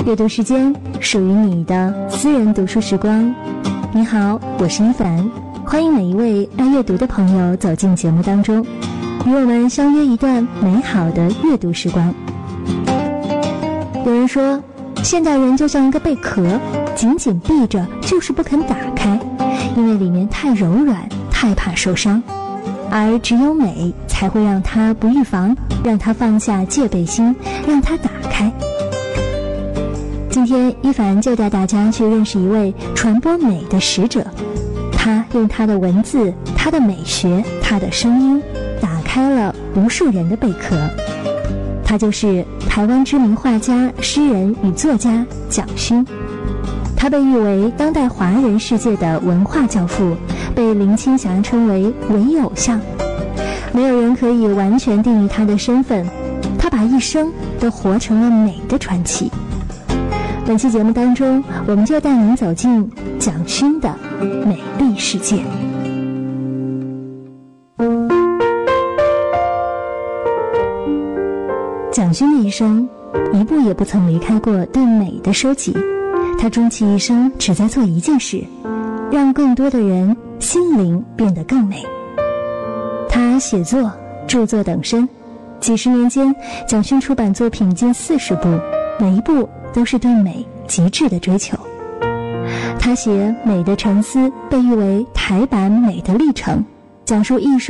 阅读时间，属于你的私人读书时光。你好，我是一凡，欢迎每一位爱阅读的朋友走进节目当中，与我们相约一段美好的阅读时光。有人说，现代人就像一个贝壳，紧紧闭着就是不肯打开，因为里面太柔软，太怕受伤。而只有美才会让它不预防，让它放下戒备心，让它打开。今天一凡就带大家去认识一位传播美的使者，他用他的文字、他的美学、他的声音打开了无数人的贝壳。他就是台湾知名画家、诗人与作家蒋勋。他被誉为当代华人世界的文化教父，被林青霞称为伪偶像。没有人可以完全定义他的身份，他把一生都活成了美的传奇。本期节目当中，我们就带您走进蒋勋的美丽世界。蒋勋的一生，一步也不曾离开过对美的收集。他终其一生只在做一件事，让更多的人心灵变得更美。他写作、著作等身，几十年间，蒋勋出版作品近40部，每一部都是对美极致的追求。他写《美的沉思》被誉为台版《美的历程》，讲述艺术